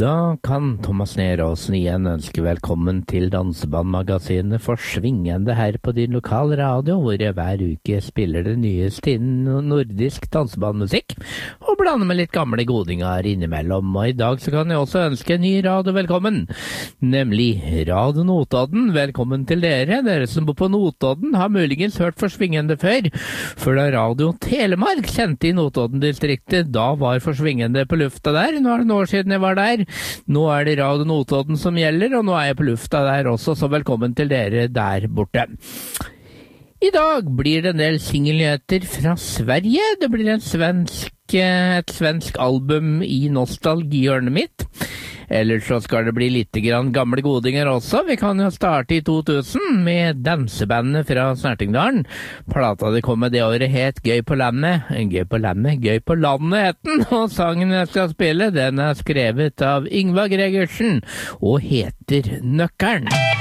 Da kan Thomas Neråsen igjen ønske velkommen til Dansebandmagasinet Forsvingende her på din lokal radio, hvor jeg hver uke spiller det nyeste innen nordisk dansebandmusikk, og blander med litt gamle godinger innimellom. Og i dag så kan jeg også ønske en ny radio velkommen, nemlig Radio Notodden. Velkommen til dere. Dere som bor på Notodden har muligens hørt Forsvingende før, for da Radio Telemark kjente i Notodden-distriktet, da var Forsvingende på lufta der. Nå er det noen år siden jeg var der. Nå er det Radio Notodden som gjelder, og nå er jeg på lufta der også, så velkommen til dere der borte. I dag blir det en del singelnyheter fra Sverige. Det blir et svensk album i nostalgihjørnet mitt. Ellers så skal det bli litt grann gamle godinger også. Vi kan jo starte i 2000 med dansebandet fra Snertingdalen. Plata det kom med det året het Gøy på landet. Gøy på landet, gøy på landet het den. Og sangen jeg skal spille, den er skrevet av Yngvar Gregersen og heter Nøkkelen.